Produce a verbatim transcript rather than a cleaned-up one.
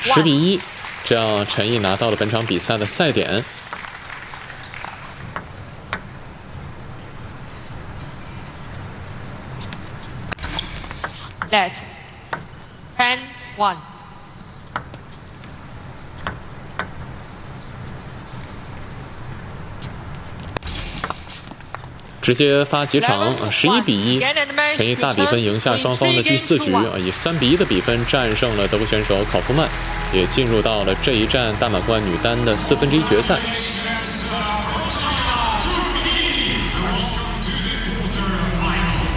十比一，这样陈毅拿到了本场比赛的赛点。 Let ten one。 直接发几场啊，十一比一，陈毅大比分赢下双方的第四局啊，以三比一的比分战胜了德国选手考夫曼，也进入到了这一站大满贯女单的四分之一决赛。